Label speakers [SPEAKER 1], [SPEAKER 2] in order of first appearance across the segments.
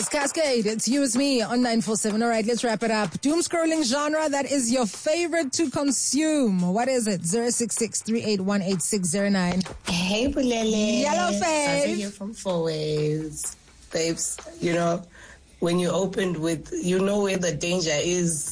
[SPEAKER 1] Cascade. It's you, it's me on 947. All right, let's wrap it up. Doom scrolling genre that is your favorite to consume. What is it? 066-381-8609.
[SPEAKER 2] Hey, Bulele.
[SPEAKER 1] Yellow face.
[SPEAKER 2] Sasa here from Four Ways. Babes, you know, when you opened with, you know where the danger is.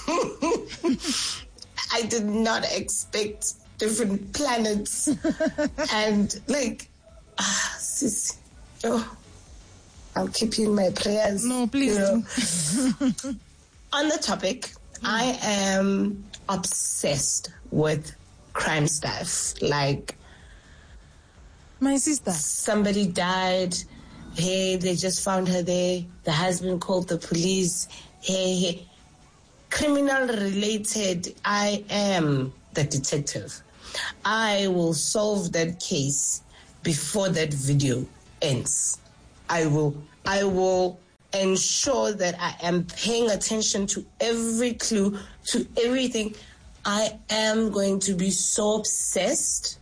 [SPEAKER 2] I did not expect different planets. And like, sis, I'll keep you in my prayers.
[SPEAKER 1] No, please.
[SPEAKER 2] You know. On the topic, I am obsessed with crime stuff. Like,
[SPEAKER 1] my sister.
[SPEAKER 2] Somebody died. Hey, they just found her there. The husband called the police. Hey. Criminal related, I am the detective. I will solve that case before that video ends. I will ensure that I am paying attention to every clue, to everything. I am going to be so obsessed.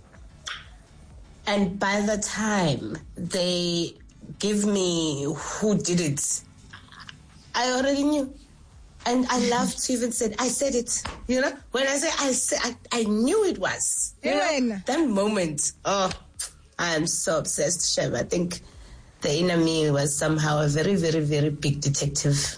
[SPEAKER 2] And by the time they give me who did it, I already knew. And I love to even say, I said it, you know? When I say I knew it was. You know? That moment, I am so obsessed, Sheb. I think the inner me was somehow a very, very, very big detective.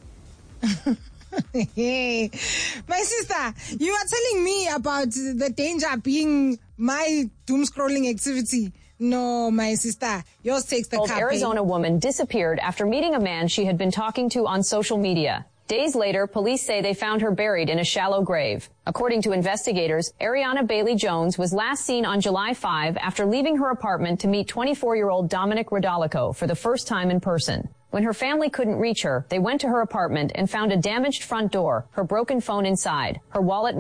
[SPEAKER 1] Hey, my sister, you are telling me about the danger being my doom scrolling activity. No, my sister, yours takes the cup.
[SPEAKER 3] Arizona woman disappeared after meeting a man she had been talking to on social media. Days later, police say they found her buried in a shallow grave. According to investigators, Ariana Bailey Jones was last seen on July 5 after leaving her apartment to meet 24-year-old Dominic Rodalico for the first time in person. When her family couldn't reach her, they went to her apartment and found a damaged front door, her broken phone inside, her wallet